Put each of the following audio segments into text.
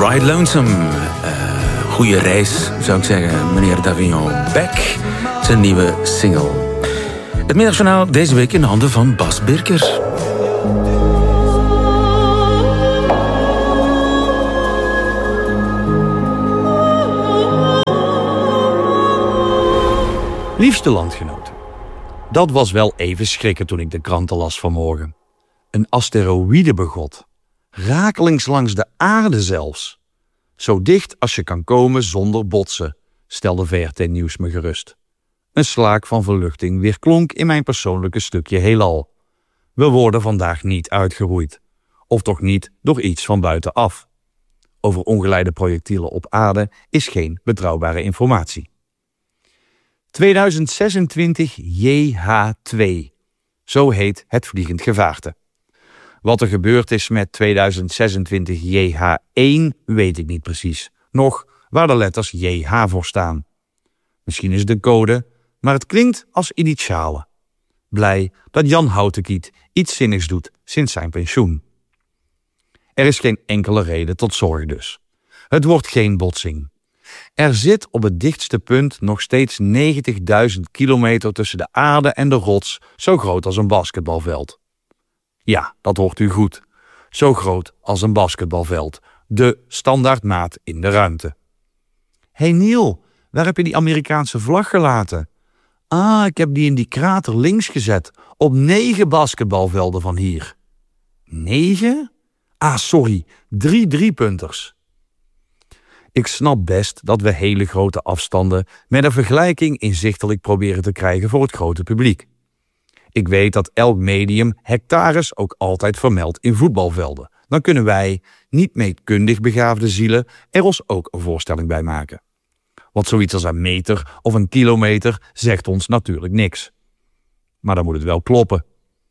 Ride Lonesome. Goeie reis, zou ik zeggen, meneer Davignon Beck. Zijn nieuwe single. Het middagjournaal deze week in de handen van Bas Birker. Liefste landgenoten, dat was wel even schrikken toen ik de kranten las vanmorgen. Een asteroïde begot, rakelings langs de aarde zelfs. Zo dicht als je kan komen zonder botsen, stelde VRT Nieuws me gerust. Een slaak van verluchting weerklonk in mijn persoonlijke stukje heelal. We worden vandaag niet uitgeroeid, of toch niet door iets van buitenaf. Over ongeleide projectielen op aarde is geen betrouwbare informatie. 2026 JH2. Zo heet het vliegend gevaarte. Wat er gebeurd is met 2026 JH1 weet ik niet precies. Nog waar de letters JH voor staan. Misschien is de code, maar het klinkt als initialen. Blij dat Jan Houtekiet iets zinnigs doet sinds zijn pensioen. Er is geen enkele reden tot zorg dus. Het wordt geen botsing. Er zit op het dichtste punt nog steeds 90.000 kilometer tussen de aarde en de rots, zo groot als een basketbalveld. Ja, dat hoort u goed. Zo groot als een basketbalveld. De standaardmaat in de ruimte. Hé Neil, waar heb je die Amerikaanse vlag gelaten? Ah, ik heb die in die krater links gezet, op 9 basketbalvelden van hier. 9? Ah, sorry, 3 driepunters. Ik snap best dat we hele grote afstanden met een vergelijking inzichtelijk proberen te krijgen voor het grote publiek. Ik weet dat elk medium hectares ook altijd vermeldt in voetbalvelden. Dan kunnen wij, niet meetkundig begaafde zielen, er ons ook een voorstelling bij maken. Want zoiets als een meter of een kilometer zegt ons natuurlijk niks. Maar dan moet het wel kloppen.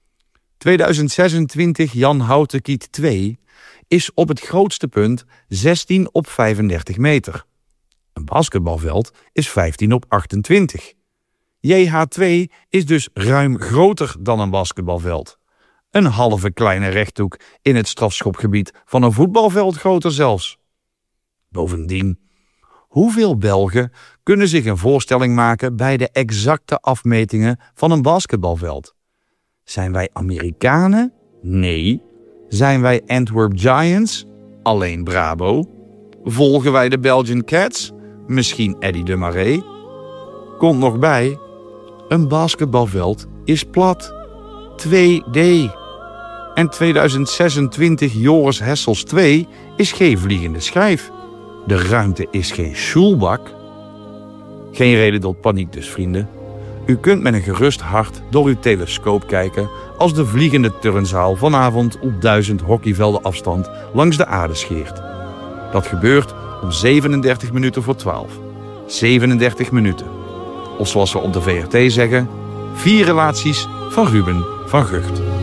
2026 Jan Houtekiet 2 is op het grootste punt 16 op 35 meter. Een basketbalveld is 15 op 28. JH2 is dus ruim groter dan een basketbalveld. Een halve kleine rechthoek in het strafschopgebied van een voetbalveld groter zelfs. Bovendien, hoeveel Belgen kunnen zich een voorstelling maken bij de exacte afmetingen van een basketbalveld? Zijn wij Amerikanen? Nee. Zijn wij Antwerp Giants? Alleen Brabo. Volgen wij de Belgian Cats? Misschien Eddie de Marais? Komt nog bij, een basketbalveld is plat. 2D. En 2026 Joris Hessels 2 is geen vliegende schijf. De ruimte is geen schoolbak. Geen reden tot paniek dus, vrienden. U kunt met een gerust hart door uw telescoop kijken als de vliegende turnzaal vanavond op 1000 hockeyvelden afstand langs de aarde scheert. Dat gebeurt om 37 minuten voor 12. 37 minuten. Of zoals we op de VRT zeggen, 4 relaties van Ruben van Gucht.